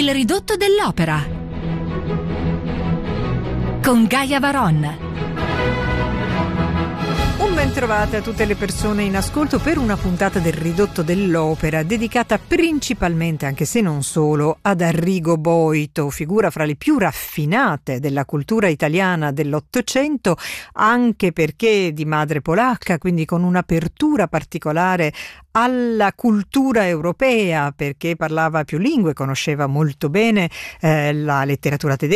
Il ridotto dell'opera con Gaia Varon. Un ben trovate a tutte le persone in ascolto per una puntata del Ridotto dell'Opera dedicata principalmente, anche se non solo, ad Arrigo Boito, figura fra le più raffinate della cultura italiana dell'Ottocento, anche perché di madre polacca, quindi con un'apertura particolare alla cultura europea, perché parlava più lingue, conosceva molto bene la letteratura tedesca,